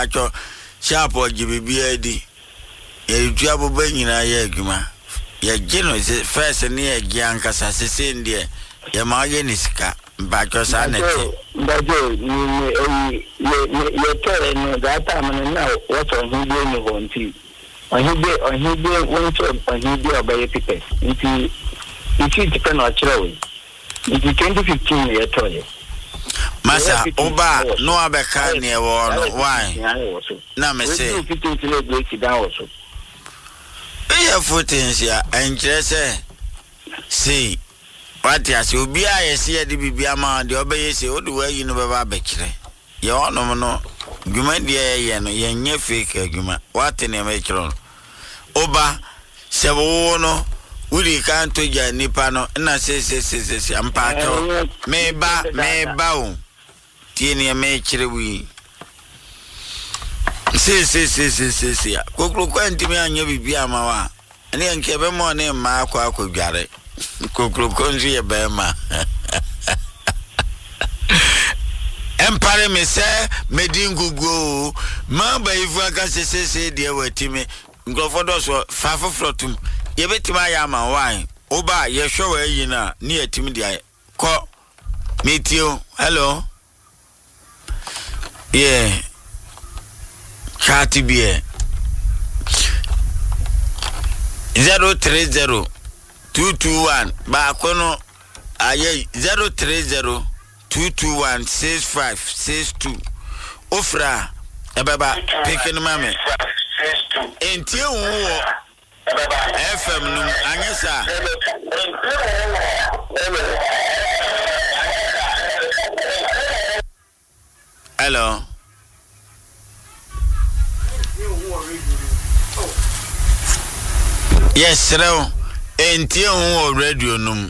mpacho sharp o gibibia di ye tua boba nyina ye adwuma ye gino first ne ye giankasa sese ndie ye ma ye nisika mpacho sa nete bajo ye tore no data man na what on he dey no honti on he dey one to on he dey obey people nti it depend on children nti 2015 ye tore Masa oba no abeka ne e wo no why na me say 2015 le break down also e footage ya enkire se see what ya se obi a ye se de bibia ma de obeye se o de wa yi no be ba bekire ye onom no dwuma de ye no ye nye fake adwuma what ne me kiro oba se wo no uri kan to ja nipa no na se ampa to me ba o tieni me kire wi se ya kokro kwanti me anya bibia ma wa ene nke be mo ne ma akwa dware kokro konzi ye be ma empare me se medingugo ma ba ifu aka se de watime ngrofodo so fafofrotum ye betima ya ma wan oba ye hwe yi na ne yatim de ko metio hello yeah Chati bie 030 221 ba kono aye 030 221 6562 ofra ebaba peken mame entie wo FM num anyesa hello yes hello entie wo radio num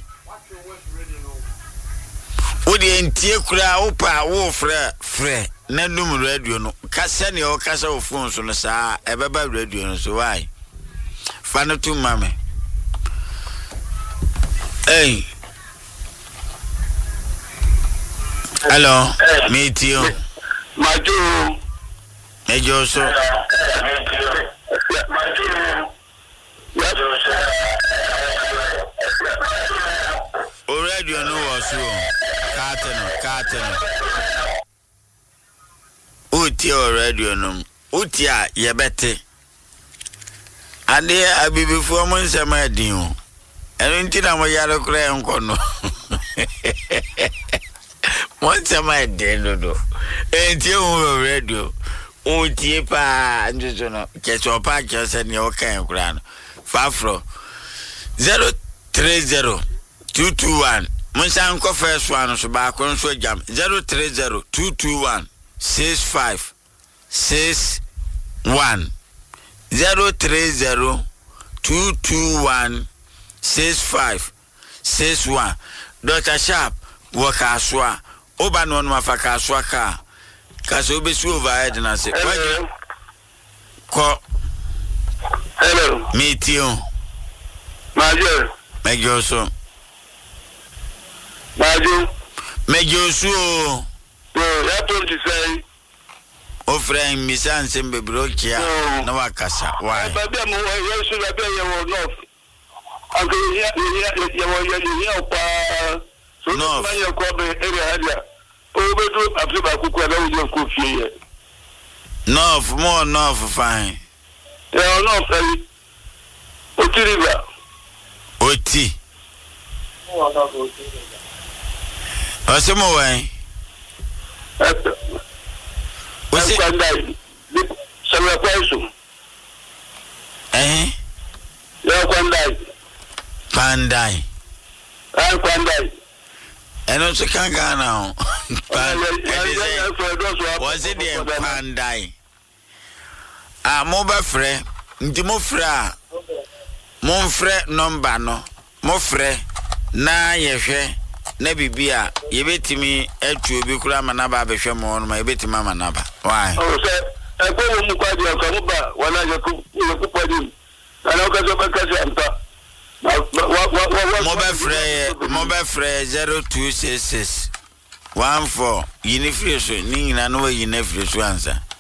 odi entie kura opa wo frɛ na num radio no kasa ne o kasa o phone so no saa ebeba radio no so why fana tu mame hey hello metio majo mejo so o radio no was so Carton. Uti o radio no. Uti a ye bete. Ade abibifo mo nsema adin o. Eno nti na mo yare kura enko no. Mo nsema adin no. Enti o radio. Uti pa njojo no. Keso pa kese ne o kan kura no. Fafro 030 221 Monsan ko first one so ba ko so jam 030 221 6561 030 221 6561 Dr. Sharp waka soa oba no no mafaka soa ka so be su overhead na se ko hello metio Mejo so Mejo so ya to ti say o friend mi san sembe brokia na wakasa why baba mo yesu baba ye wo no anke ye pa so no ma ye ko be area hadia o be do abse ku na wo ko fie no more no fine yeah no say o tiriba oti Asemo wen Wasi kwandai sawa kwaso ya kwandai eno so kanga na was it the kwandai mo ba frɛ nti mo frɛ mo frɛ number no mo frɛ na yehwɛ na bibia yebetimi atu obi kura manaba behwe mo no ma yebetimi manaba why oh say ekwo mu kwadi ka mo ba wana je ku podi ana ka so ba ka se anta mobile frɛ 0266 14 yini free so ni nyina no wa yini free so ansa